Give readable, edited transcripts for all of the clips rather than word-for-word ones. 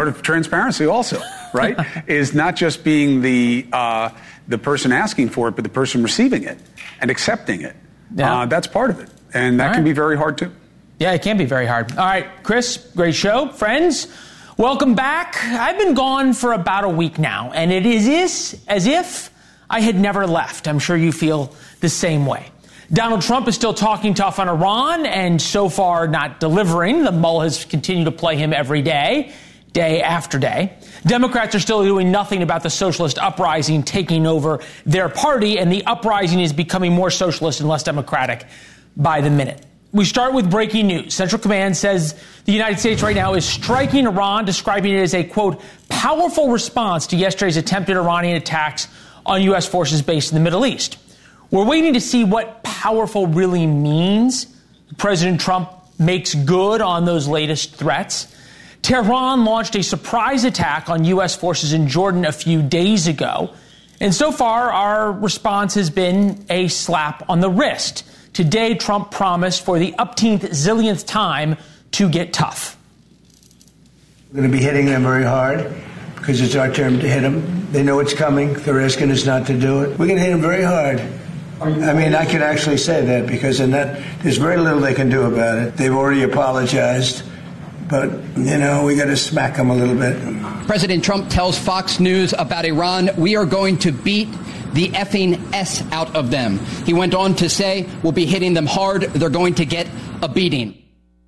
part of transparency also, right? Is not just being the person asking for it, but the person receiving it and accepting it. Yeah. That's part of it. And that can be very hard, too. Yeah, it can be very hard. All right, Chris, great show. Friends, welcome back. I've been gone for about a week now, and it is as if I had never left. I'm sure you feel the same way. Donald Trump is still talking tough on Iran and so far not delivering. The mull has continued to play him every day, day after day. Democrats are still doing nothing about the socialist uprising taking over their party, and the uprising is becoming more socialist and less democratic by the minute. We start with breaking news. Central Command says the United States right now is striking Iran, describing it as a, quote, powerful response to yesterday's attempted Iranian attacks on U.S. forces based in the Middle East. We're waiting to see what powerful really means. President Trump makes good on those latest threats. Tehran launched a surprise attack on U.S. forces in Jordan a few days ago. And so far, our response has been a slap on the wrist. Today, Trump promised for the upteenth zillionth time to get tough. We're going to be hitting them very hard because it's our turn to hit them. They know it's coming. They're asking us not to do it. We're going to hit them very hard. I mean, I can actually say that because in that, there's very little they can do about it. They've already apologized. But, you know, we got to smack them a little bit. President Trump tells Fox News about Iran, we are going to beat the effing S out of them. He went on to say, we'll be hitting them hard. They're going to get a beating.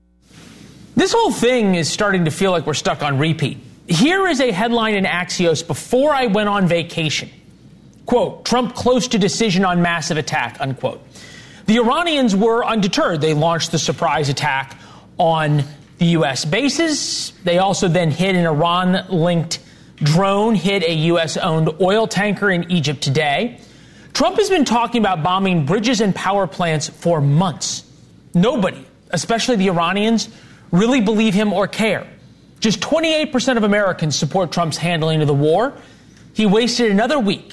This whole thing is starting to feel like we're stuck on repeat. Here is a headline in Axios before I went on vacation. Quote, Trump close to decision on massive attack, unquote. The Iranians were undeterred. They launched the surprise attack on the U.S. bases. They also then hit an Iran-linked drone, hit a U.S.-owned oil tanker in Egypt today. Trump has been talking about bombing bridges and power plants for months. Nobody, especially the Iranians, really believe him or care. Just 28% of Americans support Trump's handling of the war. He wasted another week,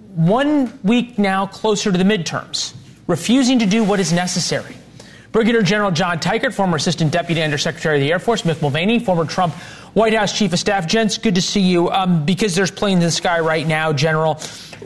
1 week now closer to the midterms, refusing to do what is necessary. Brigadier General John Teichert, former Assistant Deputy Undersecretary of the Air Force, Mick Mulvaney, former Trump White House Chief of Staff. Gents, good to see you. Because there's planes in the sky right now, General,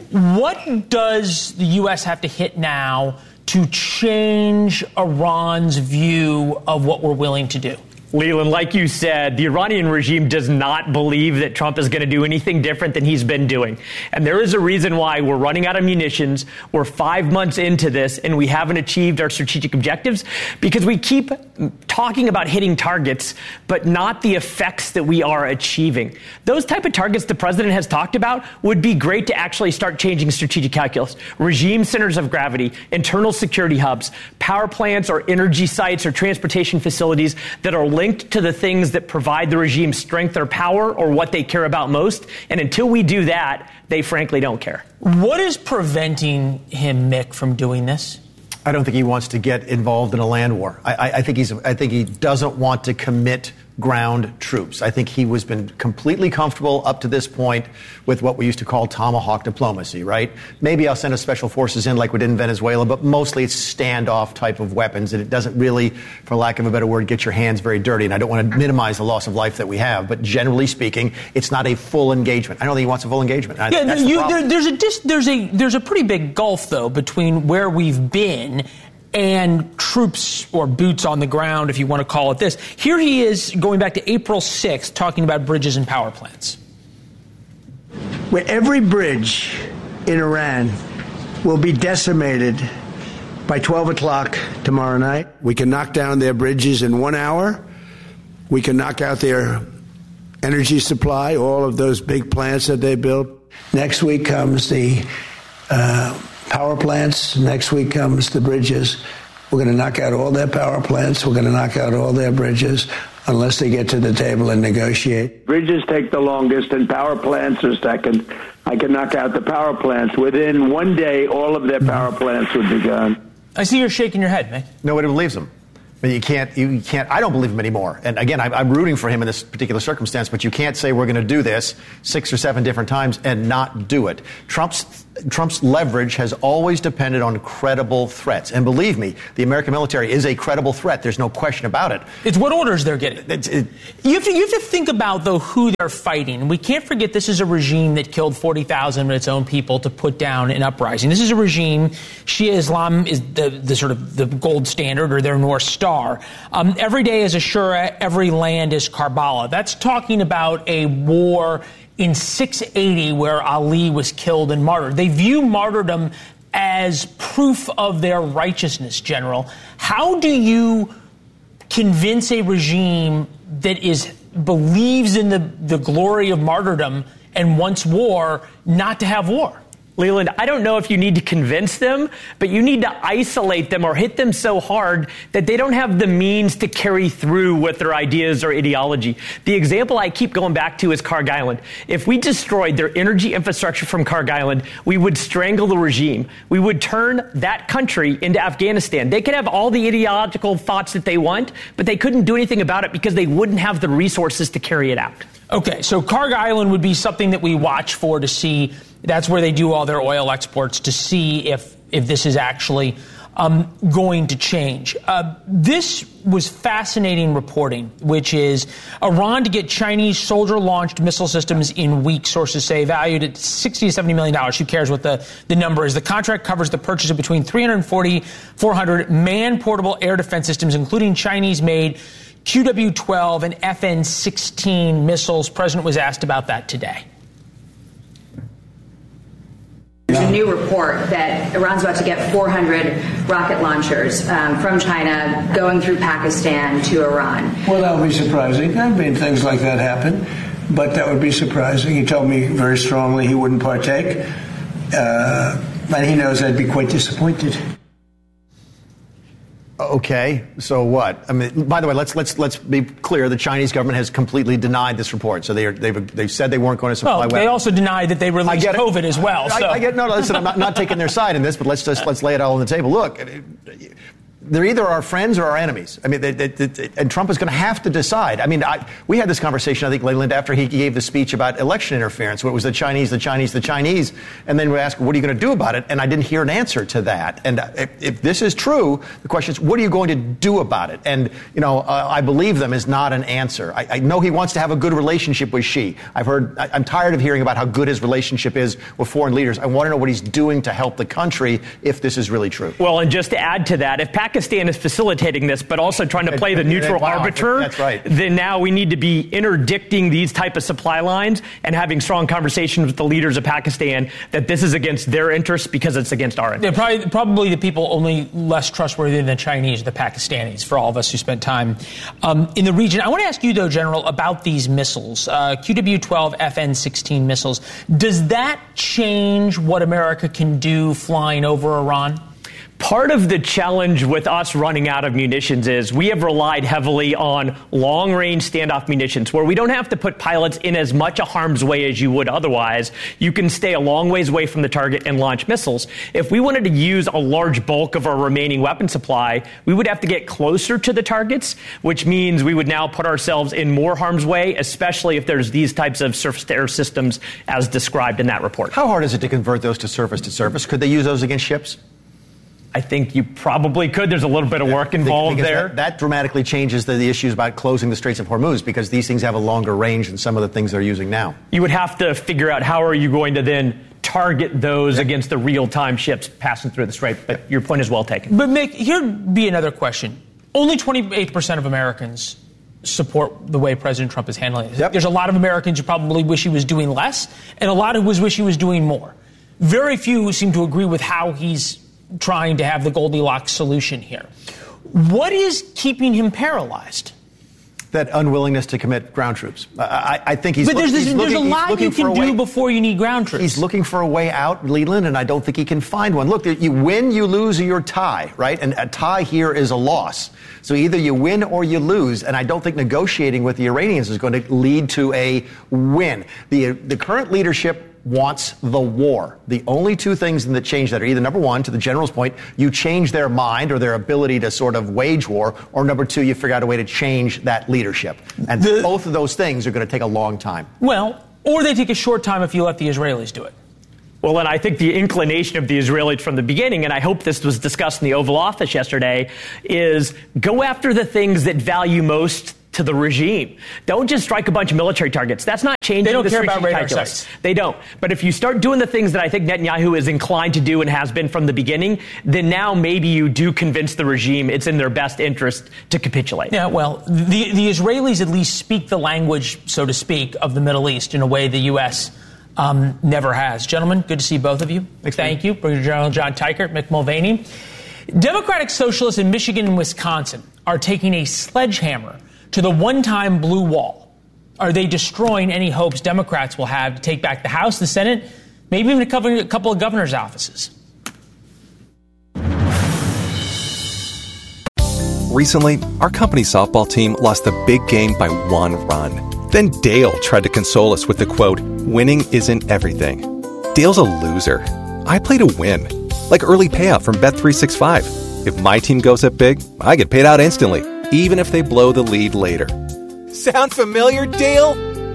what does the U.S. have to hit now to change Iran's view of what we're willing to do? Leland, like you said, the Iranian regime does not believe that Trump is going to do anything different than he's been doing. And there is a reason why we're running out of munitions. We're 5 months into this and we haven't achieved our strategic objectives because we keep talking about hitting targets, but not the effects that we are achieving. Those type of targets the president has talked about would be great to actually start changing strategic calculus. Regime centers of gravity, internal security hubs, power plants or energy sites or transportation facilities that are linked to the things that provide the regime strength or power or what they care about most. And until we do that, they frankly don't care. What is preventing him, Mick, from doing this? I don't think he wants to get involved in a land war. I think he doesn't want to commit ground troops. I think he was been completely comfortable up to this point with what we used to call tomahawk diplomacy, right? Maybe I'll send a special forces in like we did in Venezuela, but mostly it's standoff type of weapons, and it doesn't really, for lack of a better word, get your hands very dirty. And I don't want to minimize the loss of life that we have, but generally speaking, it's not a full engagement. I don't think he wants a full engagement. There's a pretty big gulf, though, between where we've been and troops or boots on the ground, if you want to call it this. Here he is going back to April 6th talking about bridges and power plants. Where every bridge in Iran will be decimated by 12 o'clock tomorrow night. We can knock down their bridges in 1 hour. We can knock out their energy supply, all of those big plants that they built. Next week comes the power plants. Next week comes the bridges. We're going to knock out all their power plants. We're going to knock out all their bridges unless they get to the table and negotiate. Bridges take the longest and power plants are second. I can knock out the power plants. Within 1 day, all of their power plants would be gone. I see you're shaking your head, man. Nobody believes him. But you can't, I don't believe him anymore. And again, I'm rooting for him in this particular circumstance, but you can't say we're going to do this 6 or 7 different times and not do it. Trump's leverage has always depended on credible threats. And believe me, the American military is a credible threat. There's no question about it. It's what orders they're getting. You have to think about, though, who they're fighting. We can't forget this is a regime that killed 40,000 of its own people to put down an uprising. This is a regime, Shia Islam is the sort of the gold standard or their North Star. Every day is Ashura, every land is Karbala. That's talking about a war in 680 where Ali was killed and martyred. They view martyrdom as proof of their righteousness, General. How do you convince a regime that believes in the glory of martyrdom and wants war not to have war? Leland, I don't know if you need to convince them, but you need to isolate them or hit them so hard that they don't have the means to carry through with their ideas or ideology. The example I keep going back to is Kharg Island. If we destroyed their energy infrastructure from Kharg Island, we would strangle the regime. We would turn that country into Afghanistan. They could have all the ideological thoughts that they want, but they couldn't do anything about it because they wouldn't have the resources to carry it out. Okay, so Kharg Island would be something that we watch for to see. That's where they do all their oil exports, to see if this is actually going to change. This was fascinating reporting, which is Iran to get Chinese soldier-launched missile systems in weeks, sources say, valued at $60 to $70 million. Who cares what the number is? The contract covers the purchase of between 340, 400 man-portable air defense systems, including Chinese-made QW-12 and FN-16 missiles. President was asked about that today. There's a new report that Iran's about to get 400 rocket launchers from China going through Pakistan to Iran. Well, that would be surprising. I mean, things like that happen, but that would be surprising. He told me very strongly he wouldn't partake, and he knows I'd be quite disappointed. Okay, so what? I mean, by the way, let's be clear. The Chinese government has completely denied this report. So they've said they weren't going to supply weapons. They also denied that they released COVID as well. So. I get no. Listen, I'm not taking their side in this, but let's lay it all on the table. Look, they're either our friends or our enemies. I mean, and Trump is going to have to decide. I mean, we had this conversation, I think, Leland, after he gave the speech about election interference, where it was the Chinese, and then we asked, what are you going to do about it? And I didn't hear an answer to that. And if this is true, the question is, what are you going to do about it? And, I believe them is not an answer. I know he wants to have a good relationship with Xi. I'm tired of hearing about how good his relationship is with foreign leaders. I want to know what he's doing to help the country if this is really true. Well, and just to add to that, if Pakistan is facilitating this, but also trying to play the neutral arbiter, that's right. Then now we need to be interdicting these type of supply lines and having strong conversations with the leaders of Pakistan that this is against their interests because it's against our interests. Yeah, probably the people only less trustworthy than the Chinese, the Pakistanis, for all of us who spent time in the region. I want to ask you, though, General, about these missiles, QW-12, FN-16 missiles. Does that change what America can do flying over Iran? Part of the challenge with us running out of munitions is we have relied heavily on long-range standoff munitions where we don't have to put pilots in as much a harm's way as you would otherwise. You can stay a long ways away from the target and launch missiles. If we wanted to use a large bulk of our remaining weapon supply, we would have to get closer to the targets, which means we would now put ourselves in more harm's way, especially if there's these types of surface-to-air systems as described in that report. How hard is it to convert those to surface-to-surface? Could they use those against ships? I think you probably could. There's a little bit of work involved there. That dramatically changes the issues about closing the Straits of Hormuz because these things have a longer range than some of the things they're using now. You would have to figure out how are you going to then target those against the real-time ships passing through the Strait. But your point is well taken. But here'd be another question. Only 28% of Americans support the way President Trump is handling it. Yep. There's a lot of Americans who probably wish he was doing less, and a lot who wish he was doing more. Very few who seem to agree with how he's trying to have the Goldilocks solution here. What is keeping him paralyzed? That unwillingness to commit ground troops. I think he's. But there's a lot you can do before you need ground troops. He's looking for a way out, Leland, and I don't think he can find one. Look, you win, you lose, or you're tie, right? And a tie here is a loss. So either you win or you lose, and I don't think negotiating with the Iranians is going to lead to a win. The current leadership wants the war. The only two things that change that are either, number one, to the general's point, you change their mind or their ability to sort of wage war, or number two, you figure out a way to change that leadership. And both of those things are going to take a long time. Well, or they take a short time if you let the Israelis do it. Well, and I think the inclination of the Israelis from the beginning, and I hope this was discussed in the Oval Office yesterday, is go after the things that value most to the regime. Don't just strike a bunch of military targets. That's not changing. They don't the care about radar calculus. sites. They don't. But if you start doing the things that I think Netanyahu is inclined to do and has been from the beginning, then now maybe you do convince the regime it's in their best interest to capitulate. Yeah, well, the Israelis at least speak the language, so to speak, of the Middle East in a way the U.S. Never has. Gentlemen, good to see both of you. Thank you. Brigadier General John Teichert, Mick Mulvaney. Democratic Socialists in Michigan and Wisconsin are taking a sledgehammer to the one-time blue wall. Are they destroying any hopes Democrats will have to take back the House, the Senate, maybe even a couple of governor's offices? Recently, our company's softball team lost the big game by 1 run. Then Dale tried to console us with the quote, "Winning isn't everything." Dale's a loser. I play to win. Like early payout from Bet365. If my team goes up big, I get paid out instantly, even if they blow the lead later. Sound familiar, Dale?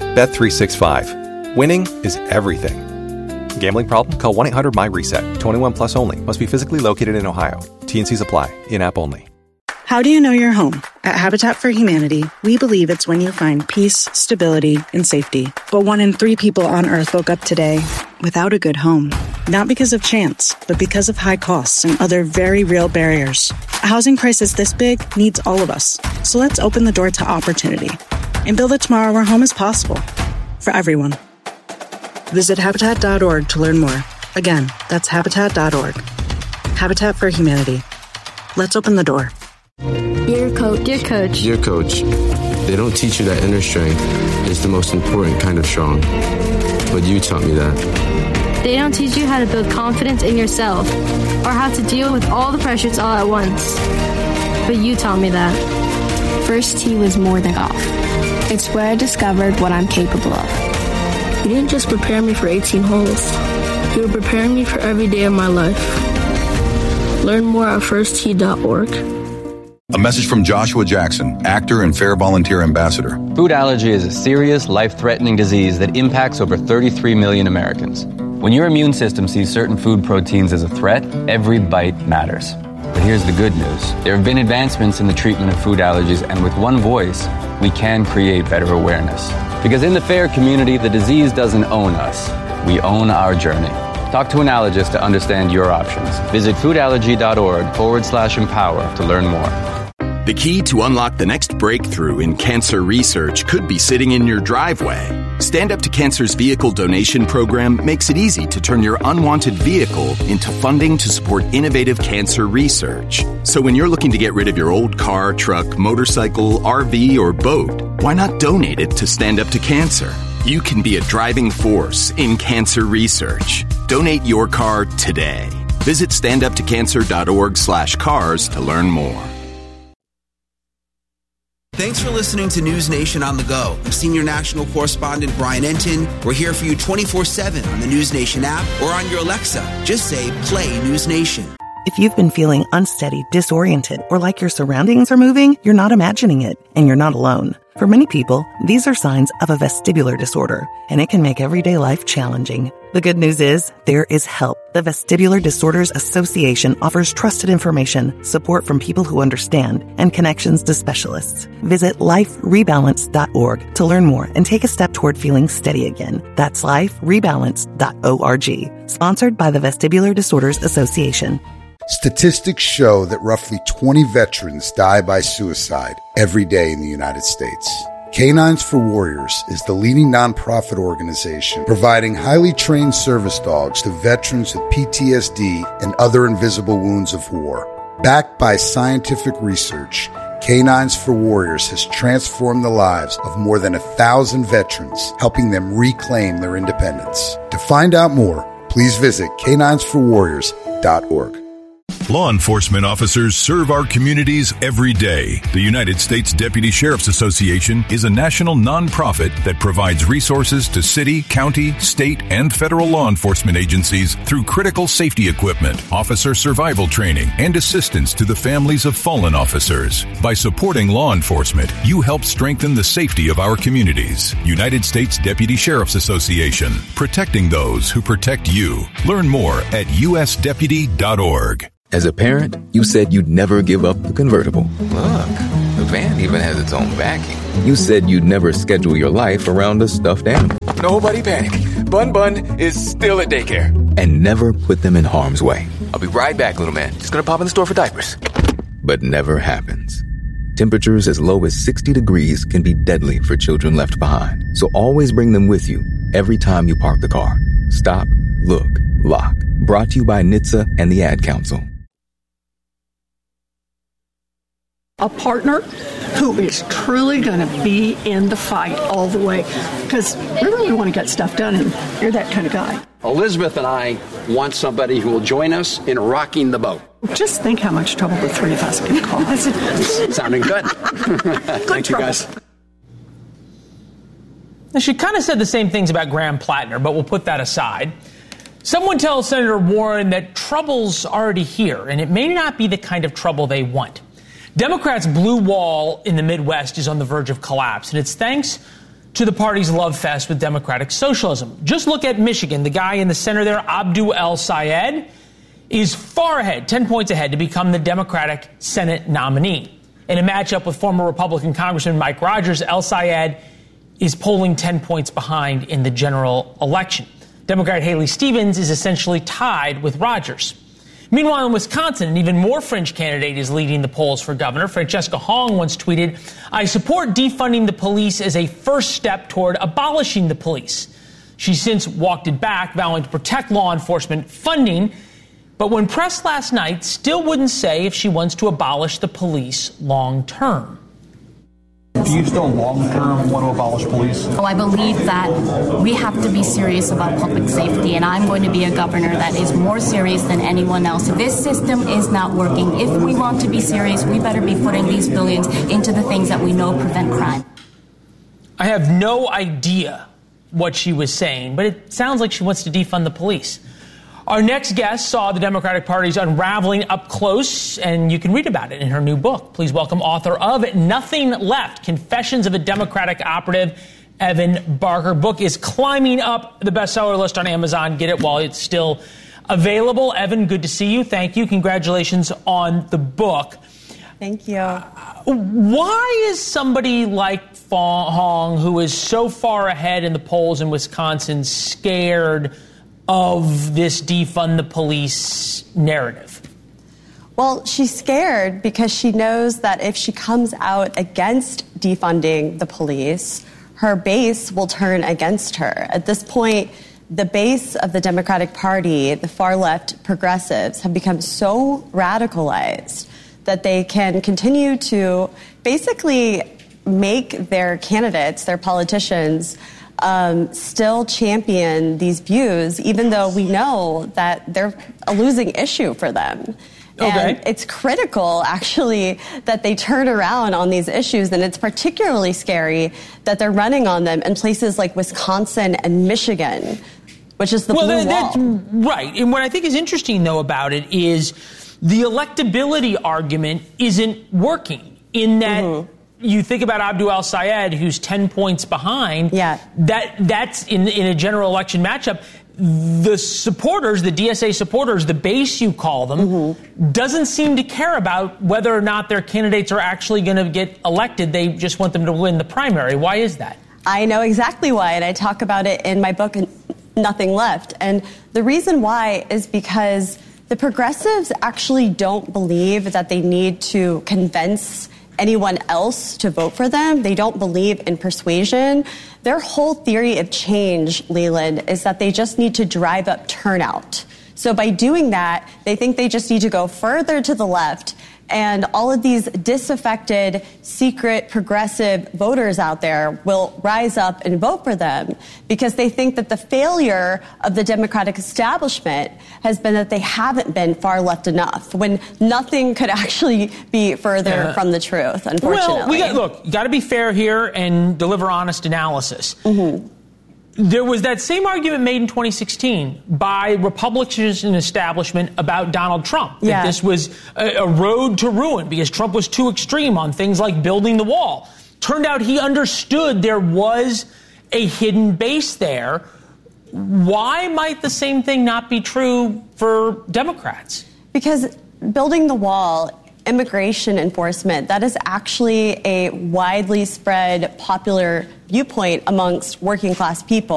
Bet365. Winning is everything. Gambling problem? Call 1-800-MY-RESET. 21 plus only. Must be physically located in Ohio. T&Cs apply. In-app only. How do you know you're home? At Habitat for Humanity, we believe it's when you find peace, stability, and safety. But 1 in 3 people on Earth woke up today without a good home. Not because of chance, but because of high costs and other very real barriers. A housing crisis this big needs all of us. So let's open the door to opportunity and build a tomorrow where home is possible for everyone. Visit Habitat.org to learn more. Again, that's Habitat.org. Habitat for Humanity. Let's open the door. Dear Coach. Dear Coach. Dear Coach, they don't teach you that inner strength is the most important kind of strong. But you taught me that. They don't teach you how to build confidence in yourself or how to deal with all the pressures all at once. But you taught me that. First tee was more than golf. It's where I discovered what I'm capable of. You didn't just prepare me for 18 holes. You were preparing me for every day of my life. Learn more at firsttee.org. A message from Joshua Jackson, actor and Fair Volunteer Ambassador. Food allergy is a serious, life-threatening disease that impacts over 33 million Americans. When your immune system sees certain food proteins as a threat, every bite matters. But here's the good news. There have been advancements in the treatment of food allergies, and with one voice, we can create better awareness. Because in the FAIR community, the disease doesn't own us. We own our journey. Talk to an allergist to understand your options. Visit foodallergy.org/empower to learn more. The key to unlock the next breakthrough in cancer research could be sitting in your driveway. Stand Up to Cancer's vehicle donation program makes it easy to turn your unwanted vehicle into funding to support innovative cancer research. So when you're looking to get rid of your old car, truck, motorcycle, RV, or boat, why not donate it to Stand Up to Cancer? You can be a driving force in cancer research. Donate your car today. Visit standuptocancer.org/cars to learn more. Thanks for listening to News Nation on the Go. I'm Senior National Correspondent Brian Entin. We're here for you 24/7 on the News Nation app or on your Alexa. Just say, play News Nation. If you've been feeling unsteady, disoriented, or like your surroundings are moving, you're not imagining it, and you're not alone. For many people, these are signs of a vestibular disorder, and it can make everyday life challenging. The good news is, there is help. The Vestibular Disorders Association offers trusted information, support from people who understand, and connections to specialists. Visit liferebalance.org to learn more and take a step toward feeling steady again. That's liferebalance.org. Sponsored by the Vestibular Disorders Association. Statistics show that roughly 20 veterans die by suicide every day in the United States. Canines for Warriors is the leading nonprofit organization providing highly trained service dogs to veterans with PTSD and other invisible wounds of war. Backed by scientific research, Canines for Warriors has transformed the lives of more than 1,000 veterans, helping them reclaim their independence. To find out more, please visit caninesforwarriors.org. Law enforcement officers serve our communities every day. The United States Deputy Sheriff's Association is a national nonprofit that provides resources to city, county, state, and federal law enforcement agencies through critical safety equipment, officer survival training, and assistance to the families of fallen officers. By supporting law enforcement, you help strengthen the safety of our communities. United States Deputy Sheriff's Association, protecting those who protect you. Learn more at usdeputy.org. As a parent, you said you'd never give up the convertible. Look, the van even has its own backing. You said you'd never schedule your life around a stuffed animal. Nobody panic. Bun Bun is still at daycare. And never put them in harm's way. I'll be right back, little man. Just gonna pop in the store for diapers. But never happens. Temperatures as low as 60 degrees can be deadly for children left behind. So always bring them with you every time you park the car. Stop, look, lock. Brought to you by NHTSA and the Ad Council. A partner who is truly going to be in the fight all the way, because we really want to get stuff done, and you're that kind of guy. Elizabeth and I want somebody who will join us in rocking the boat. Just think how much trouble the three of us can cause. Sounding good. Thank you, guys. Now, she kind of said the same things about Graham Plattner, but we'll put that aside. Someone tells Senator Warren that trouble's already here, and it may not be the kind of trouble they want. Democrats' blue wall in the Midwest is on the verge of collapse, and it's thanks to the party's love fest with democratic socialism. Just look at Michigan. The guy in the center there, Abdu El-Sayed, is far ahead, 10 points ahead, to become the Democratic Senate nominee. In a matchup with former Republican Congressman Mike Rogers, El-Sayed is polling 10 points behind in the general election. Democrat Haley Stevens is essentially tied with Rogers. Meanwhile, in Wisconsin, an even more fringe candidate is leading the polls for governor. Francesca Hong once tweeted, "I support defunding the police as a first step toward abolishing the police." She's since walked it back, vowing to protect law enforcement funding. But when pressed last night, still wouldn't say if she wants to abolish the police long term. Do you still long-term want to abolish police? Oh, I believe that we have to be serious about public safety, and I'm going to be a governor that is more serious than anyone else. This system is not working. If we want to be serious, we better be putting these billions into the things that we know prevent crime. I have no idea what she was saying, but it sounds like she wants to defund the police. Our next guest saw the Democratic Party's unraveling up close, and you can read about it in her new book. Please welcome author of Nothing Left, Confessions of a Democratic Operative, Evan Barker. Book is climbing up the bestseller list on Amazon. Get it while it's still available. Evan, good to see you. Thank you. Congratulations on the book. Thank you. Why is somebody like Hong, who is so far ahead in the polls in Wisconsin, scared of this defund the police narrative? Well, she's scared because she knows that if she comes out against defunding the police, her base will turn against her. At this point, the base of the Democratic Party, the far left progressives, have become so radicalized that they can continue to basically make their candidates, their politicians, still champion these views, even though we know that they're a losing issue for them. Okay. And it's critical, actually, that they turn around on these issues, and it's particularly scary that they're running on them in places like Wisconsin and Michigan, which is the blue wall. That's right. And what I think is interesting, though, about it is the electability argument isn't working in that you think about Abdu El-Sayed, who's 10 points behind. Yeah. That's in a general election matchup. The supporters, the DSA supporters, the base you call them, doesn't seem to care about whether or not their candidates are actually going to get elected. They just want them to win the primary. Why is that? I know exactly why, and I talk about it in my book, Nothing Left. And the reason why is because the progressives actually don't believe that they need to convince anyone else to vote for them. They don't believe in persuasion. Their whole theory of change, Leland, is that they just need to drive up turnout. So by doing that, they think they just need to go further to the left And all of these disaffected, secret, progressive voters out there will rise up and vote for them because they think that the failure of the Democratic establishment has been that they haven't been far left enough, when nothing could actually be further from the truth, unfortunately. Well, you got to be fair here and deliver honest analysis. Mm-hmm. There was that same argument made in 2016 by Republicans and establishment about Donald Trump, that this was a road to ruin because Trump was too extreme on things like building the wall. Turned out he understood there was a hidden base there. Why might the same thing not be true for Democrats? Because building the wall, immigration enforcement, that is actually a widely spread popular viewpoint amongst working class people.